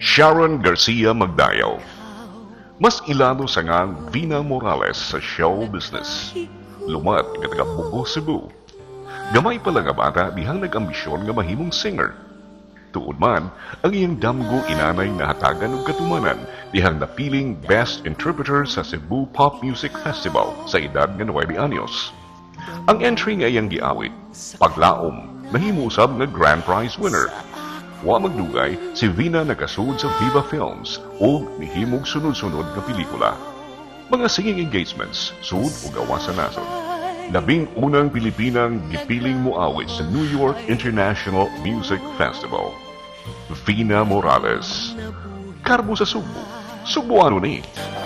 Sharon Garcia Magdayaw. Mas ilado sa ngang Vina Morales sa show business. Lumat nga taga Bugo, Cebu. Gamay pala nga bata dihang nag-ambisyon nga mahimong singer. Tuod man, ang iyang damgo inanay na hatagan og katumanan dihang napiling Best Interpreter sa Cebu Pop Music Festival sa edad nga 9 anyos. Ang entry nga iyang giawit, Paglaom, nahimusab nga grand prize winner. Wa magdugay, si Vina nakasud sa Viva Films o nihimog sunod-sunod na pelikula. Mga singing engagements, sud o gawa sa nasod. Labing unang Pilipinang gipiling moawit sa New York International Music Festival. Vina Morales. Karbo sa Subo. Subuano ni.